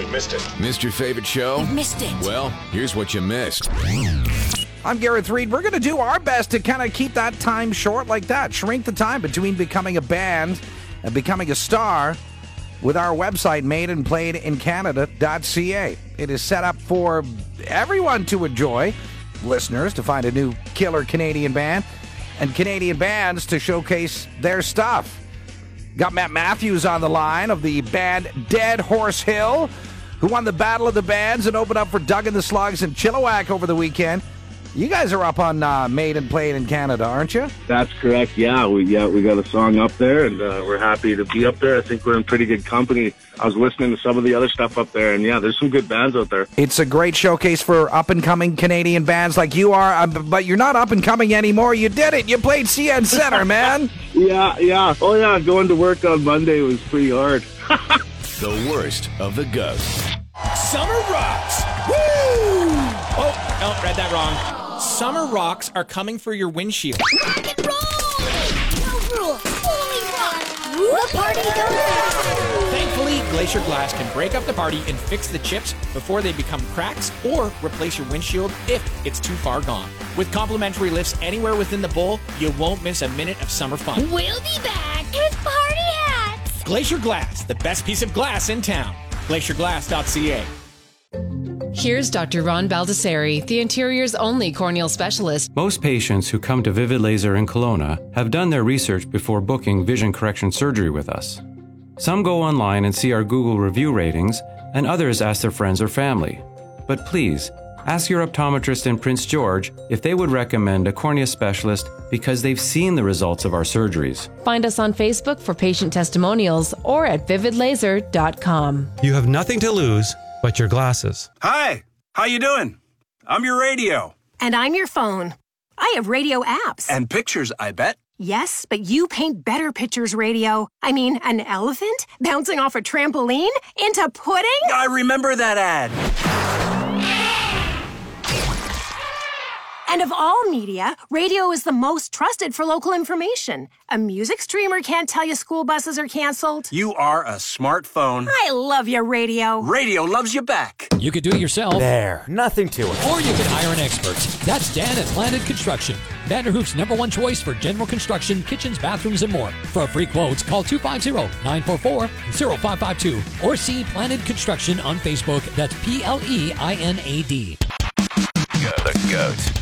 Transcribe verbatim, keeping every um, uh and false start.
missed it. Missed your favorite show? You missed it. Well, here's what you missed. I'm Gareth Reed. We're going to do our best to kind of keep that time short like that. Shrink the time between becoming a band and becoming a star with our website, made and played in canada dot c a. It is set up for everyone to enjoy, listeners to find a new killer Canadian band, and Canadian bands to showcase their stuff. Got Matt Matthews on the line of the band Dead Horse Hill, who won the Battle of the Bands and opened up for Doug and the Slugs and Chilliwack over the weekend. You guys are up on uh, Made and Played in Canada, aren't you? That's correct. Yeah, we yeah we got a song up there, and uh, we're happy to be up there. I think we're in pretty good company. I was listening to some of the other stuff up there, and yeah, there's some good bands out there. It's a great showcase for up-and-coming Canadian bands like you are, uh, but you're not up-and-coming anymore. You did it. You played C N Center, man. Yeah, yeah. Oh, yeah, going to work on Monday was pretty hard. The worst of the ghosts. Summer Rocks! Woo! Oh, oh, read that wrong. Summer Rocks are coming for your windshield. Rock and roll! No rule, only one. The party goes on. Thankfully, Glacier Glass can break up the party and fix the chips before they become cracks, or replace your windshield if it's too far gone. With complimentary lifts anywhere within the bowl, you won't miss a minute of summer fun. We'll be back with party hats. Glacier Glass, the best piece of glass in town. glacier glass dot c a. Here's Doctor Ron Baldessari, the interior's only corneal specialist. Most patients who come to Vivid Laser in Kelowna have done their research before booking vision correction surgery with us. Some go online and see our Google review ratings, and others ask their friends or family. But please, ask your optometrist in Prince George if they would recommend a cornea specialist because they've seen the results of our surgeries. Find us on Facebook for patient testimonials or at vivid laser dot com. You have nothing to lose but your glasses. Hi, how you doing? I'm your radio. And I'm your phone. I have radio apps. And pictures, I bet. Yes, but you paint better pictures, radio. I mean, an elephant bouncing off a trampoline into pudding? I remember that ad. And of all media, radio is the most trusted for local information. A music streamer can't tell you school buses are canceled. You are a smartphone. I love your radio. Radio loves you back. You could do it yourself. There, nothing to it. Or you could hire an expert. That's Dan at Planet Construction. Vanderhoof's number one choice for general construction, kitchens, bathrooms, and more. For free quotes, call two five zero, nine four four, zero five five two or see Planet Construction on Facebook. That's P L E I N A D. The goat.